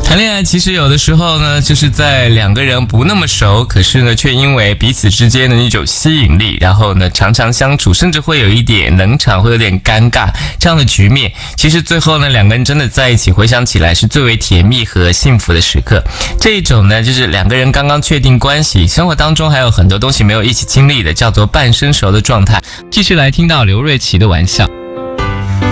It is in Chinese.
谈恋爱其实有的时候呢，就是在两个人不那么熟，可是呢却因为彼此之间的一种吸引力，然后呢常常相处，甚至会有一点冷场，会有点尴尬，这样的局面其实最后呢两个人真的在一起，回想起来是最为甜蜜和幸福的时刻。这一种呢就是两个人刚刚确定关系，生活当中还有很多东西没有一起经历的，叫做半生熟的状态。继续来听到刘瑞琦的玩笑。